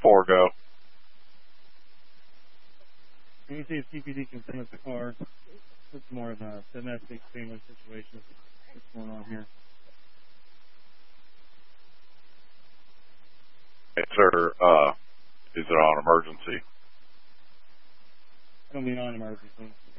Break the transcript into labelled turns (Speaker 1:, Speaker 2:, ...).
Speaker 1: 4 go.
Speaker 2: Let me see if CPD can send us a car. It's more of a domestic family situation. What's going on here?
Speaker 1: Yes, sir. Is it on emergency?
Speaker 2: I don't mean on emergency.